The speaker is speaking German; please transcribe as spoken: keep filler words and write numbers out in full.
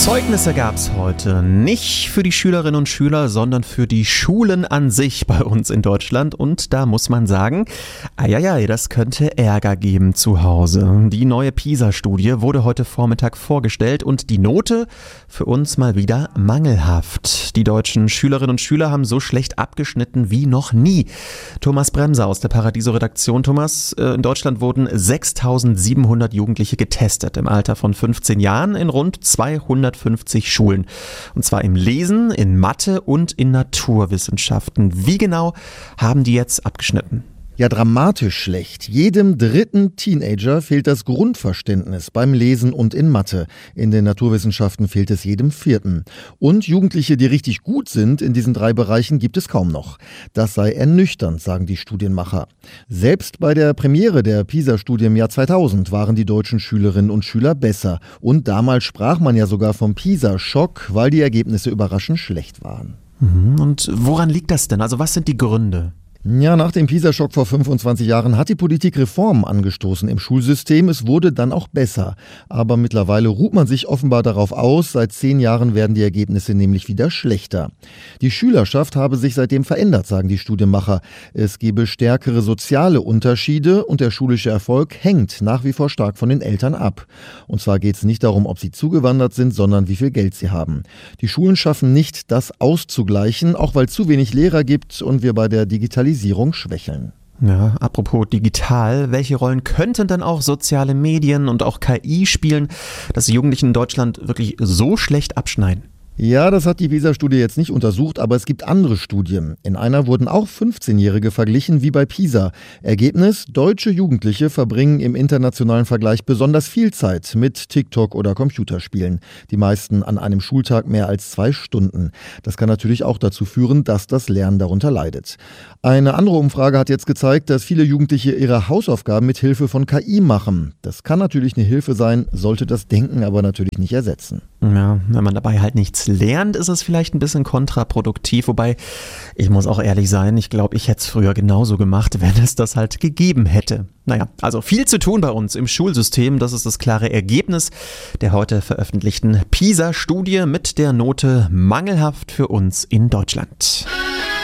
Zeugnisse gab es heute nicht für die Schülerinnen und Schüler, sondern für die Schulen an sich bei uns in Deutschland. Und da muss man sagen, eieiei, das könnte Ärger geben zu Hause. Die neue PISA-Studie wurde heute Vormittag vorgestellt und die Note für uns mal wieder mangelhaft. Die deutschen Schülerinnen und Schüler haben so schlecht abgeschnitten wie noch nie. Thomas Bremser aus der Paradiso-Redaktion. Thomas, in Deutschland wurden sechstausendsiebenhundert Jugendliche getestet im Alter von fünfzehn Jahren in rund zweihundertfünfzig Schulen. Und zwar im Lesen, in Mathe und in Naturwissenschaften. Wie genau haben die jetzt abgeschnitten? Ja, dramatisch schlecht. Jedem dritten Teenager fehlt das Grundverständnis beim Lesen und in Mathe. In den Naturwissenschaften fehlt es jedem vierten. Und Jugendliche, die richtig gut sind in diesen drei Bereichen, gibt es kaum noch. Das sei ernüchternd, sagen die Studienmacher. Selbst bei der Premiere der PISA-Studie im Jahr zweitausend waren die deutschen Schülerinnen und Schüler besser. Und damals sprach man ja sogar vom PISA-Schock, weil die Ergebnisse überraschend schlecht waren. Und woran liegt das denn? Also was sind die Gründe? Ja, nach dem PISA-Schock vor fünfundzwanzig Jahren hat die Politik Reformen angestoßen im Schulsystem. Es wurde dann auch besser. Aber mittlerweile ruht man sich offenbar darauf aus. Seit zehn Jahren werden die Ergebnisse nämlich wieder schlechter. Die Schülerschaft habe sich seitdem verändert, sagen die Studienmacher. Es gebe stärkere soziale Unterschiede und der schulische Erfolg hängt nach wie vor stark von den Eltern ab. Und zwar geht es nicht darum, ob sie zugewandert sind, sondern wie viel Geld sie haben. Die Schulen schaffen nicht, das auszugleichen, auch weil es zu wenig Lehrer gibt und wir bei der Digitalisierung schwächeln. Ja, apropos digital, welche Rollen könnten dann auch soziale Medien und auch K I spielen, dass die Jugendlichen in Deutschland wirklich so schlecht abschneiden? Ja, das hat die PISA-Studie jetzt nicht untersucht, aber es gibt andere Studien. In einer wurden auch fünfzehnjährige verglichen wie bei PISA. Ergebnis: Deutsche Jugendliche verbringen im internationalen Vergleich besonders viel Zeit mit TikTok oder Computerspielen. Die meisten an einem Schultag mehr als zwei Stunden. Das kann natürlich auch dazu führen, dass das Lernen darunter leidet. Eine andere Umfrage hat jetzt gezeigt, dass viele Jugendliche ihre Hausaufgaben mit Hilfe von K I machen. Das kann natürlich eine Hilfe sein, sollte das Denken aber natürlich nicht ersetzen. Ja, wenn man dabei halt nichts lernt, ist es vielleicht ein bisschen kontraproduktiv. Wobei, ich muss auch ehrlich sein, ich glaube, ich hätte es früher genauso gemacht, wenn es das halt gegeben hätte. Naja, also viel zu tun bei uns im Schulsystem. Das ist das klare Ergebnis der heute veröffentlichten PISA-Studie mit der Note mangelhaft für uns in Deutschland.